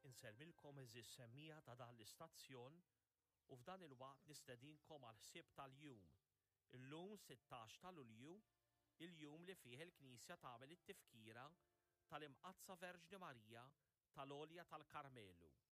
inselmilkom eżis semmija ta' dan l-istazzjon u f'dan il-waqt nistedinkom għal ħsieb tal-jum. Illum 16 ta' Lulju, il-jum li fih il-Knisja tagħmel it-tifkira tal-Imqazza Verġni Marija tal-Għolja tal-Karmelu.